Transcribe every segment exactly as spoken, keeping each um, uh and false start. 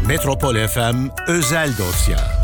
Metropol F M Özel Dosya.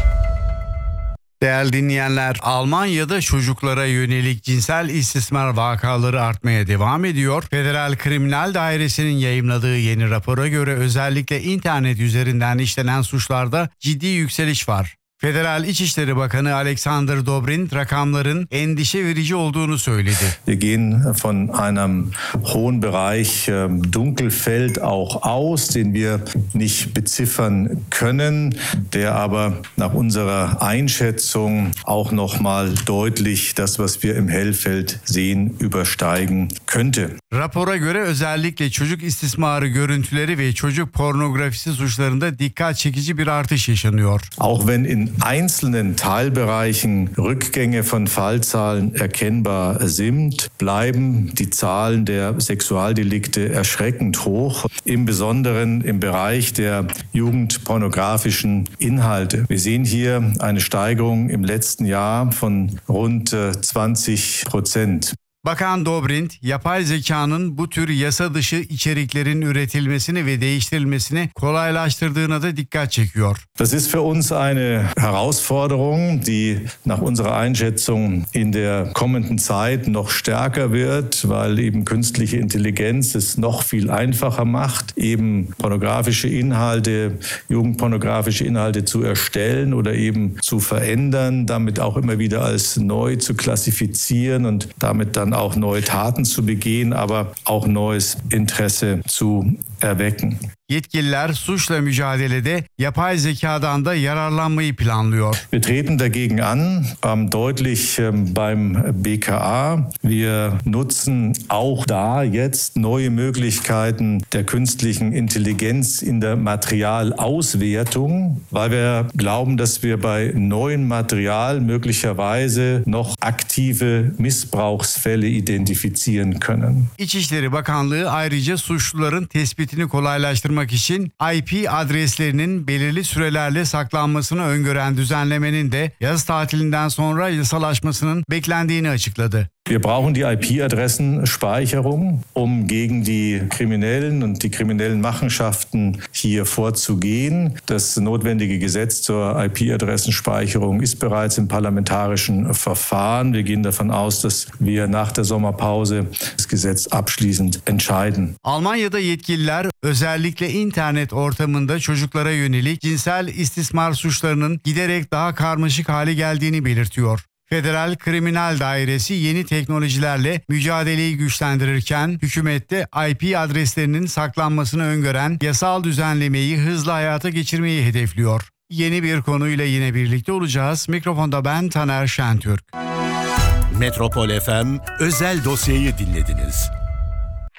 Değerli dinleyenler, Almanya'da çocuklara yönelik cinsel istismar vakaları artmaya devam ediyor. Federal Kriminal Dairesi'nin yayımladığı yeni rapora göre özellikle internet üzerinden işlenen suçlarda ciddi yükseliş var. Federal İçişleri Bakanı Alexander Dobrindt rakamların endişe verici olduğunu söyledi. Wir gehen von einem hohen Bereich Dunkelfeld auch aus, den wir nicht beziffern können, der aber nach unserer Einschätzung auch noch mal deutlich das, was wir im Hellfeld sehen, übersteigen könnte. Rapora göre özellikle çocuk istismarı görüntüleri ve çocuk pornografisi suçlarında dikkat çekici bir artış yaşanıyor. Auch wenn in einzelnen Teilbereichen Rückgänge von Fallzahlen erkennbar sind, bleiben die Zahlen der Sexualdelikte erschreckend hoch, im Besonderen im Bereich der jugendpornografischen Inhalte. Wir sehen hier eine Steigerung im letzten Jahr von rund zwanzig Prozent. Bakan Dobrindt, yapay zekanın bu tür yasa dışı içeriklerin üretilmesini ve değiştirilmesini kolaylaştırdığına da dikkat çekiyor. Das ist für uns eine Herausforderung, die nach unserer Einschätzung in der kommenden Zeit noch stärker wird, weil eben künstliche Intelligenz es noch viel einfacher macht, eben pornografische Inhalte, jugendpornografische Inhalte zu erstellen oder eben zu verändern, damit auch immer wieder als neu zu klassifizieren und damit dann auch neue Taten zu begehen, aber auch neues Interesse zu erwecken. Yetkililer suçla mücadelede yapay zekadan da yararlanmayı planlıyor. Wir treten dagegen an, ähm, deutlich ähm, beim B K A. Wir nutzen auch da jetzt neue Möglichkeiten der künstlichen Intelligenz in der Materialauswertung, weil wir glauben, dass wir bei neuem Material möglicherweise noch aktive Missbrauchsfälle identifizieren können. İçişleri Bakanlığı ayrıca suçluların tespitini kolaylaştırmak için I P adreslerinin belirli sürelerle saklanmasını öngören düzenlemenin de yaz tatilinden sonra yasalaşmasının beklendiğini açıkladı. Wir brauchen die I P-Adressenspeicherung, um gegen die Kriminellen und die kriminellen Machenschaften hier vorzugehen. Das notwendige Gesetz zur I P-Adressenspeicherung ist bereits im parlamentarischen Verfahren. Wir gehen davon aus, dass wir nach der Sommerpause das Gesetz abschließend entscheiden. Almanya'da yetkililer özellikle internet ortamında çocuklara yönelik cinsel istismar suçlarının giderek daha karmaşık hale geldiğini belirtiyor. Federal Kriminal Dairesi yeni teknolojilerle mücadeleyi güçlendirirken hükümette I P adreslerinin saklanmasını öngören yasal düzenlemeyi hızla hayata geçirmeyi hedefliyor. Yeni bir konuyla yine birlikte olacağız. Mikrofonda ben Taner Şentürk. Metropol F M Özel Dosya'yı dinlediniz.